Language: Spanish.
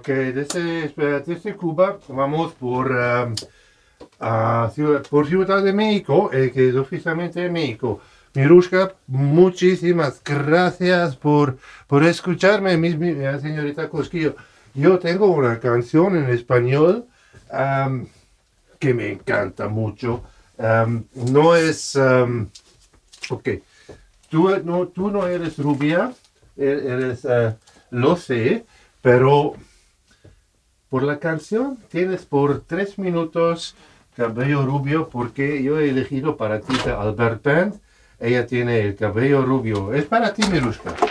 desde Cuba vamos por Ciudad de México, que es oficialmente México. Mirushka, muchísimas gracias por escucharme, señorita Cosquillo. Yo tengo una canción en español que me encanta mucho. No es... ok, tú no eres rubia, lo sé, pero por la canción tienes por 3 minutos cabello rubio, porque yo he elegido para ti a Albert Band. Ella tiene el cabello rubio. Es para ti, Mirushka.